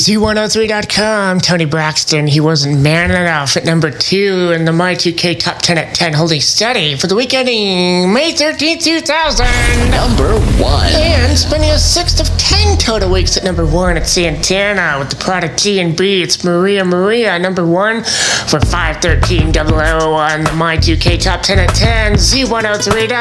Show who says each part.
Speaker 1: Z103.com, Tony Braxton, he wasn't man enough at number 2 in the My 2K Top 10 at 10, holding steady for the week ending May 13th, 2000.
Speaker 2: Number 1.
Speaker 1: And spending a 6th of 10 total weeks at number 1 at Santana with the product G&B. It's Maria Maria, number 1 for 51300 on the My 2K Top 10 at 10, Z103.com.